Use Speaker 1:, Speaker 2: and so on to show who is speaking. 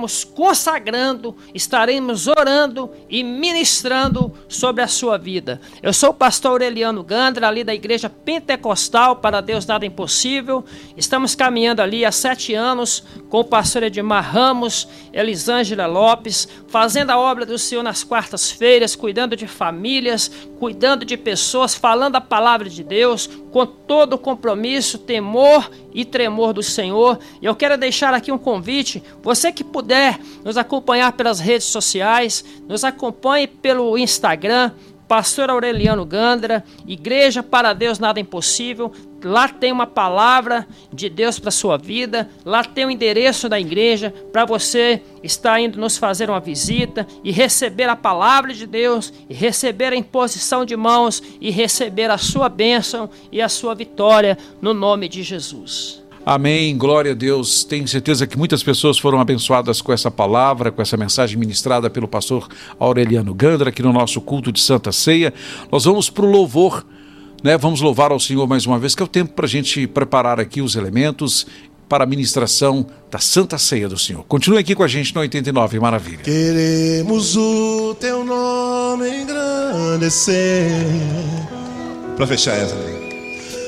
Speaker 1: estaremos consagrando, estaremos orando e ministrando sobre a sua vida. Eu sou o pastor Aureliano Gandra, ali da Igreja Pentecostal Para Deus Nada Impossível. Estamos caminhando ali há 7 anos com o pastor Edmar Ramos, Elisângela Lopes, fazendo a obra do Senhor nas quartas-feiras, cuidando de famílias, cuidando de pessoas, falando a palavra de Deus, com todo o compromisso, temor e tremor do Senhor. E eu quero deixar aqui um convite, você que puder nos acompanhar pelas redes sociais, nos acompanhe pelo Instagram, Pastor Aureliano Gandra, Igreja Para Deus Nada Impossível. Lá tem uma palavra de Deus para a sua vida, lá tem o endereço da igreja para você estar indo nos fazer uma visita e receber a palavra de Deus, e receber a imposição de mãos, e receber a sua bênção e a sua vitória no nome de Jesus.
Speaker 2: Amém, glória a Deus. Tenho certeza que muitas pessoas foram abençoadas com essa palavra, com essa mensagem ministrada pelo pastor Aureliano Gandra aqui no nosso culto de Santa Ceia. Nós vamos para o louvor, né? Vamos louvar ao Senhor mais uma vez, que é o tempo para a gente preparar aqui os elementos para a ministração da Santa Ceia do Senhor. Continue aqui com a gente no 89 Maravilha.
Speaker 3: Queremos o teu nome engrandecer. Para fechar essa,